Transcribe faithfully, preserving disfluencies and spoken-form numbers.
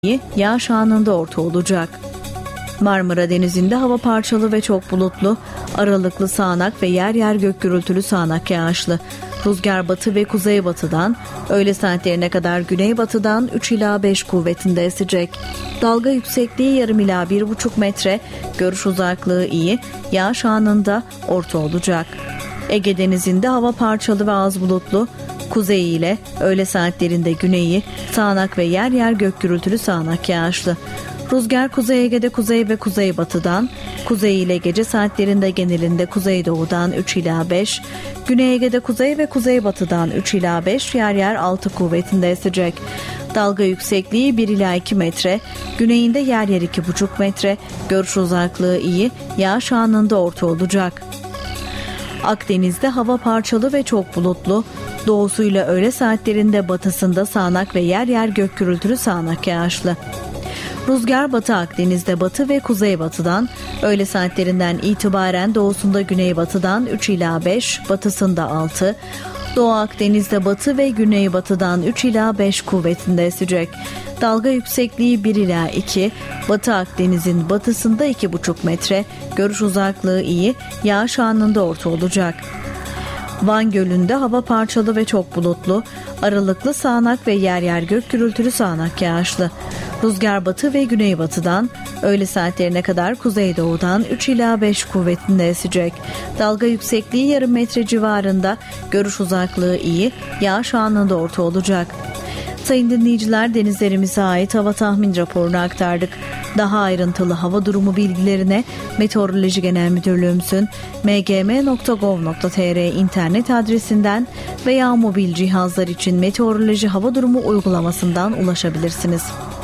yağış anında orta olacak. Marmara Denizi'nde hava parçalı ve çok bulutlu, aralıklı sağanak ve yer yer gök gürültülü sağanak yağışlı. Rüzgar batı ve kuzeybatıdan, öğle saatlerine kadar güneybatıdan üç ila beş kuvvetinde esecek. Dalga yüksekliği yarım ila bir buçuk metre, görüş uzaklığı iyi, yağış anında orta olacak. Ege Denizi'nde hava parçalı ve az bulutlu, kuzeyi ile öğle saatlerinde güneyi, sağanak ve yer yer gök gürültülü sağanak yağışlı. Rüzgar Kuzey Ege'de kuzey ve kuzeybatıdan, kuzey ile gece saatlerinde genelinde kuzeydoğudan üç ila beş, Güney Ege'de kuzey ve kuzeybatıdan üç ila beş, yer yer altı kuvvetinde esecek. Dalga yüksekliği bir ila iki metre, güneyinde yer yer iki buçuk metre, görüş uzaklığı iyi, yağış anında orta olacak. Akdeniz'de hava parçalı ve çok bulutlu, doğusuyla öğle saatlerinde batısında sağanak ve yer yer gök gürültülü sağanak yağışlı. Rüzgar Batı Akdeniz'de batı ve kuzeybatıdan, öğle saatlerinden itibaren doğusunda güneybatıdan üç ila beş, batısında altı, Doğu Akdeniz'de batı ve güneybatıdan üç ila beş kuvvetinde esecek. Dalga yüksekliği bir ila iki, Batı Akdeniz'in batısında iki buçuk metre, görüş uzaklığı iyi, yağış anında orta olacak. Van Gölü'nde hava parçalı ve çok bulutlu, aralıklı sağanak ve yer yer gök gürültülü sağanak yağışlı. Rüzgar batı ve güneybatıdan, öğle saatlerine kadar kuzeydoğudan üç ila beş kuvvetinde esecek. Dalga yüksekliği yarım metre civarında, görüş uzaklığı iyi, yağış anında orta olacak. Sayın dinleyiciler, denizlerimize ait hava tahmin raporunu aktardık. Daha ayrıntılı hava durumu bilgilerine Meteoroloji Genel Müdürlüğümüzün m g m nokta gov nokta t r internet adresinden veya mobil cihazlar için meteoroloji hava durumu uygulamasından ulaşabilirsiniz.